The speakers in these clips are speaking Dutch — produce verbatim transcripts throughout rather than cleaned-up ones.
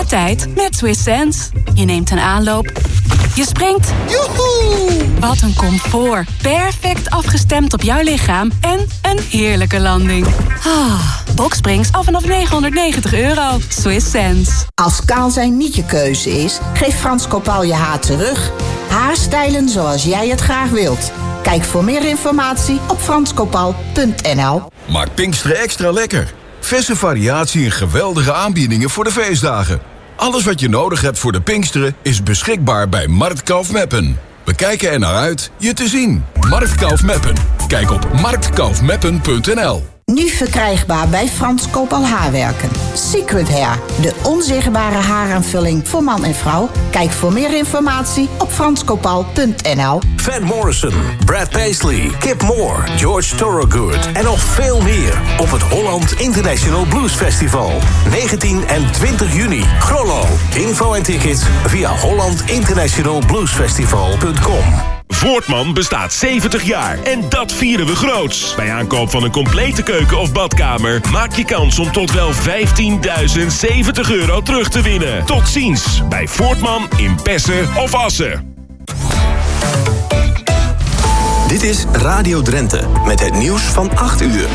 tijd met Swiss Sense. Je neemt een aanloop. Je springt. Joehoe! Wat een comfort. Perfect afgestemd op jouw lichaam en een heerlijke landing. Ah, Boxsprings af vanaf negenhonderdnegentig euro. Swiss Sense. Als kaal zijn niet je keuze is, geef Frans Kopaal je haar terug. Haarstijlen zoals jij het graag wilt. Kijk voor meer informatie op frans kopaal punt n l. Maak Pinksteren extra lekker. Verse variatie en geweldige aanbiedingen voor de feestdagen. Alles wat je nodig hebt voor de Pinksteren is beschikbaar bij Markt Kaufmeppen. We kijken er naar uit je te zien. Markt Kaufmeppen. Kijk op markt kaufmeppen punt n l. Nu verkrijgbaar bij Frans Kopaal Haarwerken. Secret Hair, de onzichtbare haaraanvulling voor man en vrouw. Kijk voor meer informatie op frans kopaal punt n l. Van Morrison, Brad Paisley, Kip Moore, George Thorogood en nog veel meer op het Holland International Blues Festival. negentien en twintig juni. Grollo. Info en tickets via holland international blues festival punt com. Voortman bestaat zeventig jaar en dat vieren we groots. Bij aankoop van een complete keuken of badkamer maak je kans om tot wel vijftienduizend zeventig euro terug te winnen. Tot ziens bij Voortman in Pessen of Assen. Dit is Radio Drenthe met het nieuws van acht uur.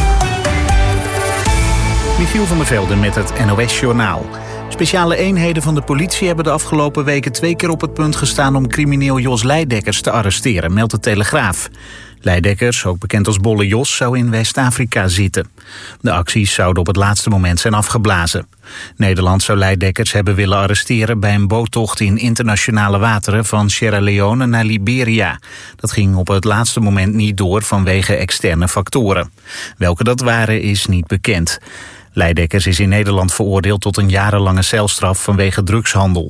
Michiel van der Velde met het N O S-journaal. Speciale eenheden van de politie hebben de afgelopen weken twee keer op het punt gestaan om crimineel Jos Leidekkers te arresteren, meldt de Telegraaf. Leidekkers, ook bekend als Bolle Jos, zou in West-Afrika zitten. De acties zouden op het laatste moment zijn afgeblazen. Nederland zou Leidekkers hebben willen arresteren bij een boottocht in internationale wateren van Sierra Leone naar Liberia. Dat ging op het laatste moment niet door vanwege externe factoren. Welke dat waren is niet bekend. Leidekkers is in Nederland veroordeeld tot een jarenlange celstraf vanwege drugshandel.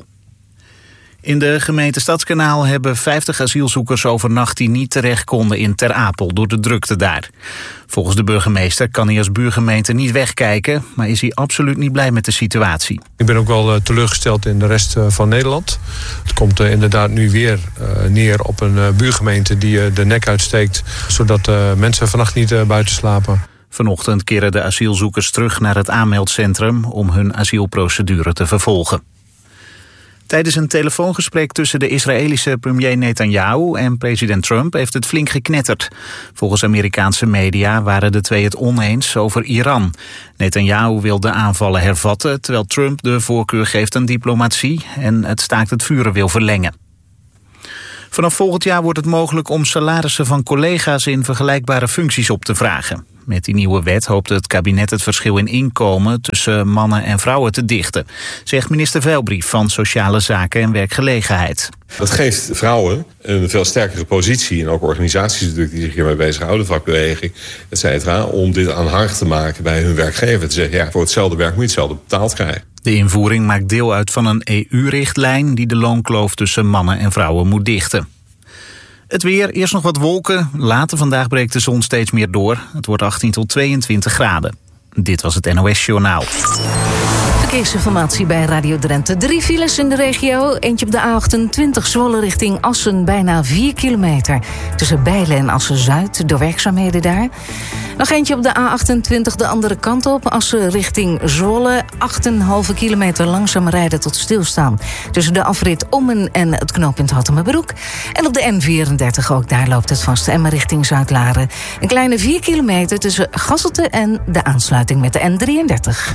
In de gemeente Stadskanaal hebben vijftig asielzoekers overnacht die niet terecht konden in Ter Apel door de drukte daar. Volgens de burgemeester kan hij als buurgemeente niet wegkijken, maar is hij absoluut niet blij met de situatie. Ik ben ook wel uh, teleurgesteld in de rest uh, van Nederland. Het komt uh, inderdaad nu weer uh, neer op een uh, buurgemeente die uh, de nek uitsteekt, zodat uh, mensen vannacht niet uh, buiten slapen. Vanochtend keren de asielzoekers terug naar het aanmeldcentrum om hun asielprocedure te vervolgen. Tijdens een telefoongesprek tussen de Israëlische premier Netanyahu en president Trump heeft het flink geknetterd. Volgens Amerikaanse media waren de twee het oneens over Iran. Netanyahu wil de aanvallen hervatten, terwijl Trump de voorkeur geeft aan diplomatie en het staakt het vuren wil verlengen. Vanaf volgend jaar wordt het mogelijk om salarissen van collega's in vergelijkbare functies op te vragen. Met die nieuwe wet hoopt het kabinet het verschil in inkomen tussen mannen en vrouwen te dichten, zegt minister Veilbrief van Sociale Zaken en Werkgelegenheid. Dat geeft vrouwen een veel sterkere positie en ook organisaties natuurlijk die zich hiermee bezighouden, vakbeweging, et cetera, om dit aanhangig te maken bij hun werkgever. Te zeggen, ja, voor hetzelfde werk moet je hetzelfde betaald krijgen. De invoering maakt deel uit van een E U-richtlijn die de loonkloof tussen mannen en vrouwen moet dichten. Het weer, eerst nog wat wolken. Later vandaag breekt de zon steeds meer door. Het wordt achttien tot tweeëntwintig graden. Dit was het N O S-journaal. Verkeersinformatie bij Radio Drenthe. Drie files in de regio. Eentje op de A achtentwintig Zwolle richting Assen. Bijna vier kilometer. Tussen Bijlen en Assen-Zuid. Door werkzaamheden daar. Nog eentje op de A achtentwintig de andere kant op. Assen richting Zwolle. acht komma vijf kilometer langzaam rijden tot stilstaan. Tussen de afrit Ommen en het knooppunt Hattemerbroek. En op de N vierendertig ook daar loopt het vast. Emmen richting Zuid-Laren. Een kleine vier kilometer tussen Gasselte en de aansluiting met de N drieëndertig.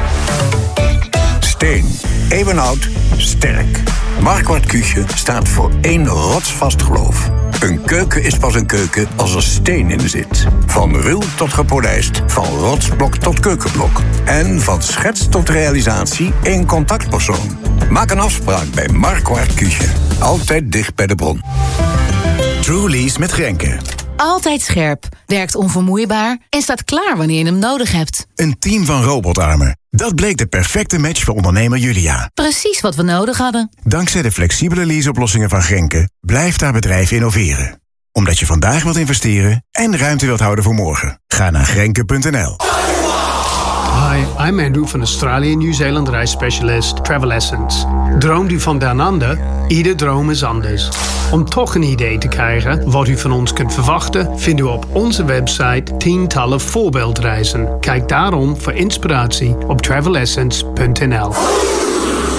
Steen. Eeuwenoud. Sterk. Marquardt Küche staat voor één rotsvast geloof. Een keuken is pas een keuken als er steen in zit. Van ruw tot gepolijst. Van rotsblok tot keukenblok. En van schets tot realisatie één contactpersoon. Maak een afspraak bij Marquardt Küche. Altijd dicht bij de bron. Truly's met Grenke. Altijd scherp, werkt onvermoeibaar en staat klaar wanneer je hem nodig hebt. Een team van robotarmen. Dat bleek de perfecte match voor ondernemer Julia. Precies wat we nodig hadden. Dankzij de flexibele leaseoplossingen van Grenke blijft haar bedrijf innoveren. Omdat je vandaag wilt investeren en ruimte wilt houden voor morgen. Ga naar grenke punt n l. Hi, I'm Andrew van Australië en Nieuw-Zeeland reisspecialist Travel Essence. Droomt u van down under? Ieder droom is anders. Om toch een idee te krijgen wat u van ons kunt verwachten, vindt u op onze website tientallen voorbeeldreizen. Kijk daarom voor inspiratie op travel essence punt n l.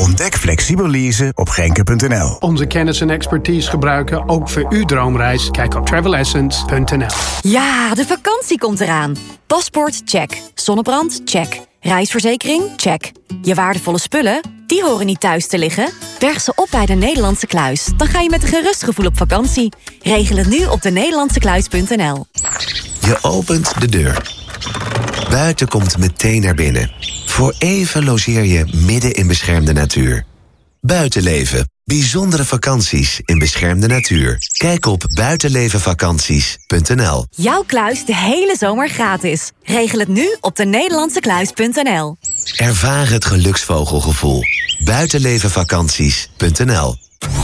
Ontdek flexibel leasen op Genke punt n l. Onze kennis en expertise gebruiken ook voor uw droomreis. Kijk op travel essence punt n l. Ja, de vakantie komt eraan. Paspoort, check. Zonnebrand, check. Reisverzekering, check. Je waardevolle spullen, die horen niet thuis te liggen. Berg ze op bij de Nederlandse Kluis. Dan ga je met een gerust gevoel op vakantie. Regel het nu op de nederlandse kluis punt n l. Je opent de deur. Buiten komt meteen naar binnen. Voor even logeer je midden in beschermde natuur. Buitenleven. Bijzondere vakanties in beschermde natuur. Kijk op buitenlevenvakanties punt n l. Jouw kluis de hele zomer gratis. Regel het nu op de nederlandse kluis punt n l. Ervaar het geluksvogelgevoel. buitenlevenvakanties punt n l.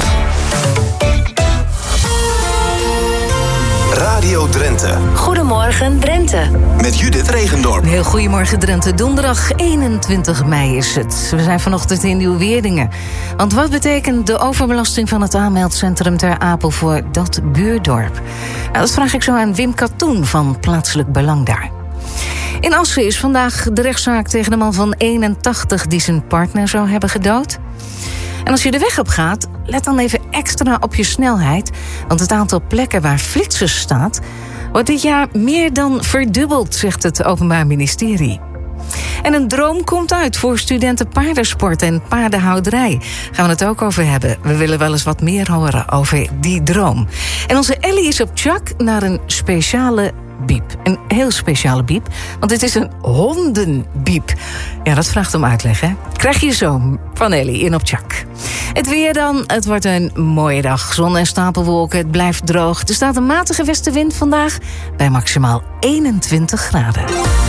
Radio Drenthe. Goedemorgen Drenthe. Met Judith Regendorp. Heel goedemorgen Drenthe. Donderdag eenentwintig mei is het. We zijn vanochtend in Nieuw-Weerdingen. Want wat betekent de overbelasting van het aanmeldcentrum Ter Apel voor dat buurdorp? Nou, dat vraag ik zo aan Wim Katoen van Plaatselijk Belang daar. In Assen is vandaag de rechtszaak tegen de man van eenentachtig die zijn partner zou hebben gedood. En als je de weg op gaat, let dan even extra op je snelheid. Want het aantal plekken waar flitsers staat wordt dit jaar meer dan verdubbeld, zegt het Openbaar Ministerie. En een droom komt uit voor studenten paardensport en paardenhouderij. Gaan we het ook over hebben. We willen wel eens wat meer horen over die droom. En onze Ellie is op Tjak naar een speciale biep. Een heel speciale biep, want dit is een hondenbiep. Ja, dat vraagt om uitleg, hè? Krijg je zo van Ellie in op Tjak. Het weer dan, het wordt een mooie dag. Zon en stapelwolken, het blijft droog. Er staat een matige westenwind vandaag bij maximaal eenentwintig graden.